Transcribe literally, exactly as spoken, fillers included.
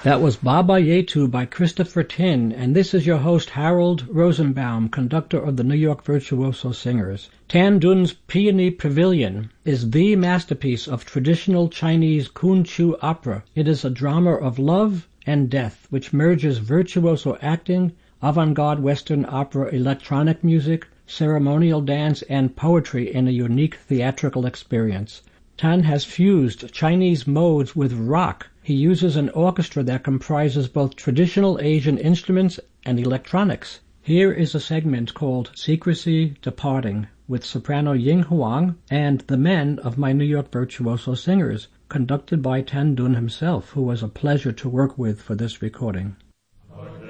That was Baba Yetu by Christopher Tin, and this is your host Harold Rosenbaum, conductor of the New York Virtuoso Singers. Tan Dun's Peony Pavilion is the masterpiece of traditional Chinese Kunchu opera. It is a drama of love and death, which merges virtuoso acting, avant-garde Western opera, electronic music, ceremonial dance, and poetry in a unique theatrical experience. Tan has fused Chinese modes with rock. He uses an orchestra that comprises both traditional Asian instruments and electronics. Here is a segment called Secrecy Departing with soprano Ying Huang and the men of my New York Virtuoso Singers, conducted by Tan Dun himself, who was a pleasure to work with for this recording.